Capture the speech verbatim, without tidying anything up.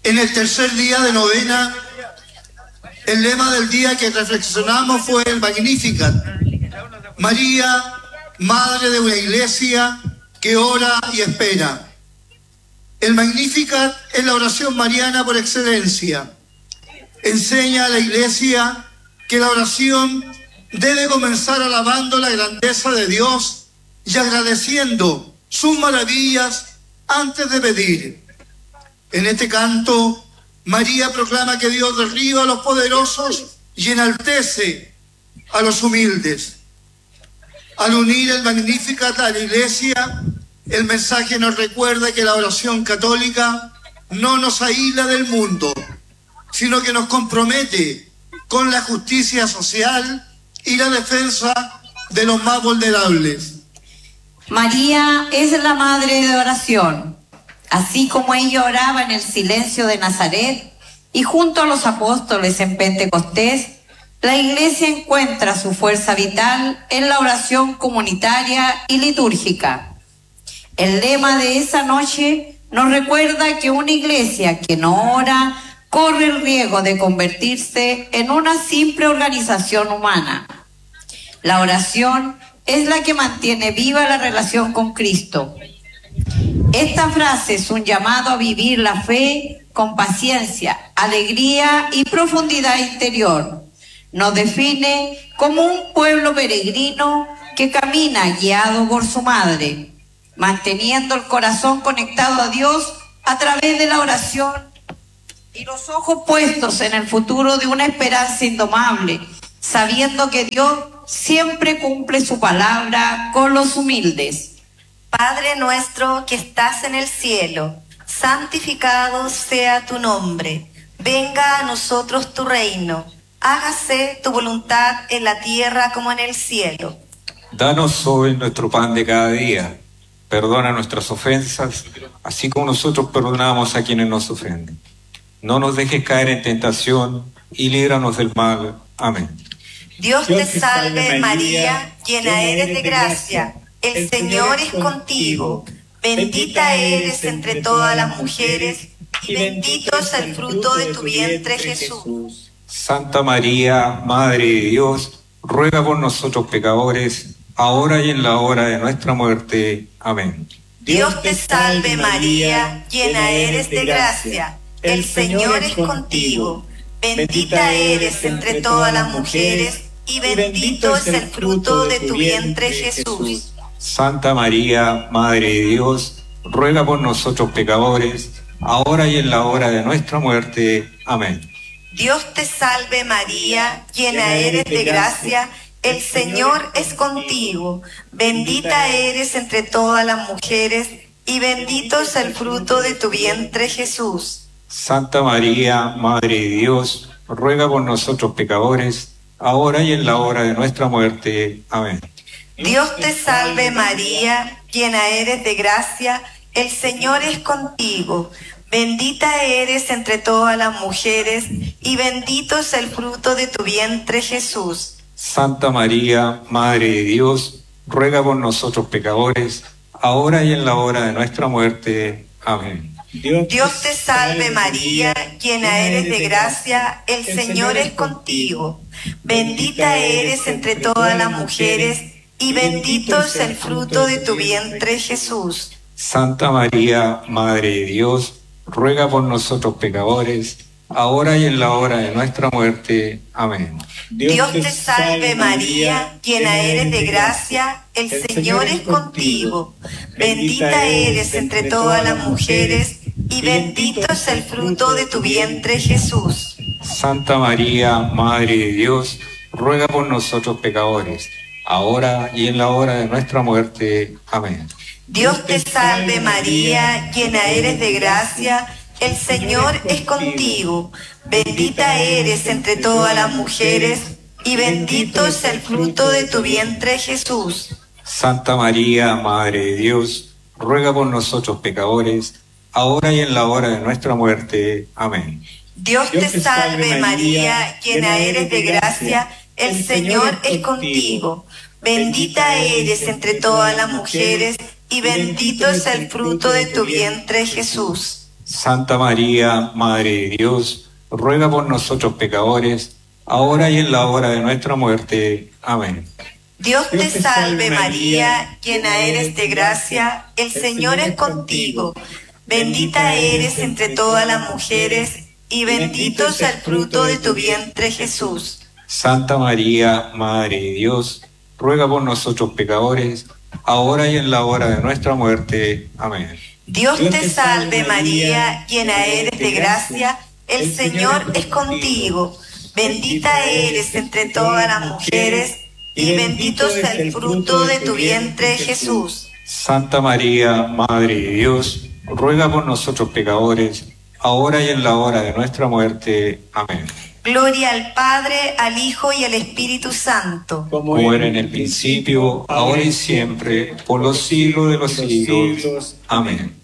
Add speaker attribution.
Speaker 1: En el tercer día de novena, el lema del día que reflexionamos fue el Magnificat. María, madre de una iglesia que ora y espera. El Magnificat es la oración mariana por excelencia. Enseña a la iglesia que la oración debe comenzar alabando la grandeza de Dios y agradeciendo sus maravillas antes de pedir. En este canto, María proclama que Dios derriba a los poderosos y enaltece a los humildes. Al unir el Magnificat a la iglesia, el mensaje nos recuerda que la oración católica no nos aísla del mundo, sino que nos compromete con la justicia social y la defensa de los más vulnerables.
Speaker 2: María es la madre de oración. Así como ella oraba en el silencio de Nazaret y junto a los apóstoles en Pentecostés, la Iglesia encuentra su fuerza vital en la oración comunitaria y litúrgica. El lema de esa noche nos recuerda que una iglesia que no ora corre el riesgo de convertirse en una simple organización humana. La oración es la que mantiene viva la relación con Cristo. Esta frase es un llamado a vivir la fe con paciencia, alegría y profundidad interior. Nos define como un pueblo peregrino que camina guiado por su madre, manteniendo el corazón conectado a Dios a través de la oración y los ojos puestos en el futuro de una esperanza indomable, sabiendo que Dios siempre cumple su palabra con los humildes.
Speaker 3: Padre nuestro que estás en el cielo, santificado sea tu nombre. Venga a nosotros tu reino. Hágase tu voluntad en la tierra como en el cielo.
Speaker 4: Danos hoy nuestro pan de cada día. Perdona nuestras ofensas, así como nosotros perdonamos a quienes nos ofenden. No nos dejes caer en tentación y líbranos del mal. Amén.
Speaker 3: Dios te salve María, llena eres de gracia. El Señor es contigo, bendita eres entre todas las mujeres, y bendito es el fruto de tu vientre, Jesús.
Speaker 4: Santa María, Madre de Dios, ruega por nosotros pecadores, ahora y en la hora de nuestra muerte. Amén.
Speaker 3: Dios te salve María, llena eres de gracia, el Señor es contigo, bendita eres entre todas las mujeres, y bendito es el fruto de tu vientre, Jesús.
Speaker 4: Santa María, Madre de Dios, ruega por nosotros pecadores, ahora y en la hora de nuestra muerte. Amén.
Speaker 3: Dios te salve María, llena eres de gracia, el Señor es contigo, bendita eres entre todas las mujeres, y bendito es el fruto de tu vientre, Jesús.
Speaker 4: Santa María, Madre de Dios, ruega por nosotros pecadores, ahora y en la hora de nuestra muerte. Amén.
Speaker 3: Dios te salve María, llena eres de gracia, el Señor es contigo, bendita eres entre todas las mujeres, y bendito es el fruto de tu vientre, Jesús.
Speaker 4: Santa María, Madre de Dios, ruega por nosotros pecadores, ahora y en la hora de nuestra muerte. Amén.
Speaker 3: Dios te salve María, llena eres de gracia, el Señor es contigo, bendita eres entre todas las mujeres, y bendito es el fruto de tu vientre, Jesús.
Speaker 4: Santa María, Madre de Dios, ruega por nosotros pecadores, ahora y en la hora de nuestra muerte. Amén.
Speaker 3: Dios te salve María, llena eres de gracia, el Señor es contigo, bendita eres entre todas las mujeres, y bendito es el fruto de tu vientre, Jesús.
Speaker 4: Santa María, Madre de Dios, ruega por nosotros pecadores, ahora y en la hora de nuestra muerte. Amén.
Speaker 3: Dios te salve María, llena eres de gracia, el Señor es contigo, bendita eres entre todas las mujeres, y bendito es el fruto de tu vientre, Jesús.
Speaker 4: Santa María, Madre de Dios, ruega por nosotros pecadores, ahora y en la hora de nuestra muerte. Amén.
Speaker 3: Dios te salve María, llena eres de gracia, el Señor es contigo, bendita eres entre todas las mujeres, y bendito es el fruto de tu vientre, Jesús.
Speaker 4: Santa María, Madre de Dios, ruega por nosotros pecadores, ahora y en la hora de nuestra muerte. Amén.
Speaker 3: Dios te salve María, llena eres de gracia, el Señor es contigo. Bendita eres entre todas las mujeres, y bendito es el fruto de tu vientre, Jesús.
Speaker 4: Santa María, Madre de Dios, ruega por nosotros pecadores, ahora y en la hora de nuestra muerte. Amén.
Speaker 3: Dios te salve María, llena eres de gracia, el Señor es contigo. Bendita eres entre todas las mujeres, y bendito es el fruto de tu vientre, Jesús.
Speaker 4: Santa María, Madre de Dios, ruega por nosotros pecadores, ahora y en la hora de nuestra muerte. Amén.
Speaker 3: Gloria al Padre, al Hijo y al Espíritu Santo.
Speaker 4: Como era en el principio, ahora y siempre, por los siglos de los siglos. Amén.